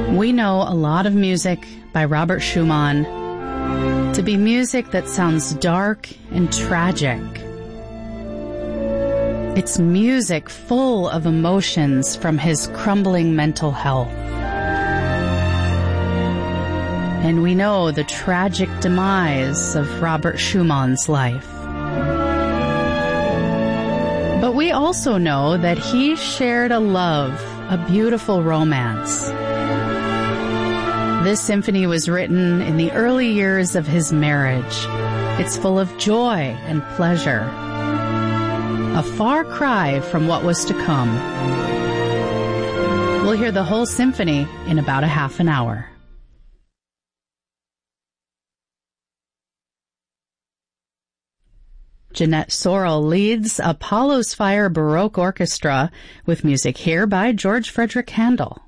We know a lot of music by Robert Schumann to be music that sounds dark and tragic. It's music full of emotions from his crumbling mental health. And we know the tragic demise of Robert Schumann's life. But we also know that he shared a love, a beautiful romance. This symphony was written in the early years of his marriage. It's full of joy and pleasure. A far cry from what was to come. We'll hear the whole symphony in about a half an hour. Jeanette Sorrell leads Apollo's Fire Baroque Orchestra with music here by George Frederick Handel.